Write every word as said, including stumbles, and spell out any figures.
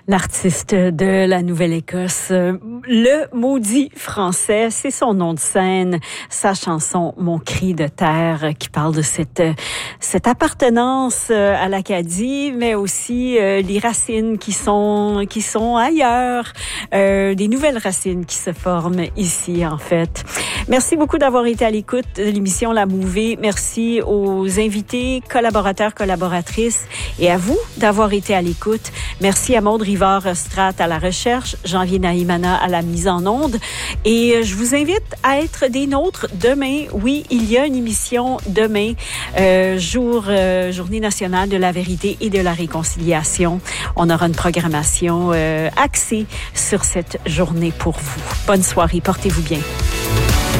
L'artiste de la Nouvelle-Écosse, le maudit français, c'est son nom de scène, sa chanson « Mon cri de terre » qui parle de cette, cette appartenance à l'Acadie, mais aussi euh, les racines qui sont, qui sont ailleurs, euh, des nouvelles racines qui se forment ici en fait. Merci beaucoup d'avoir été à l'écoute de l'émission La Mouvée. Merci aux invités, collaborateurs, collaboratrices et à vous d'avoir été à l'écoute. Merci à Maude Rivard-Strat à la recherche, Janvier Naïmana à la mise en onde. Et je vous invite à être des nôtres demain. Oui, il y a une émission demain, euh, jour, euh, journée nationale de la vérité et de la réconciliation. On aura une programmation euh, axée sur cette journée pour vous. Bonne soirée, portez-vous bien.